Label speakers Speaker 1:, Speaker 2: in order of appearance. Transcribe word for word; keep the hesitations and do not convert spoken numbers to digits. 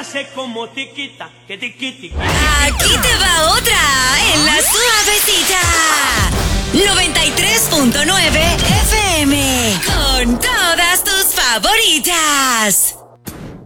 Speaker 1: hace como tiquita, que tiquiti.
Speaker 2: Aquí te va otra en la suavecita. noventa y tres punto nueve F M. Con todas tus favoritas.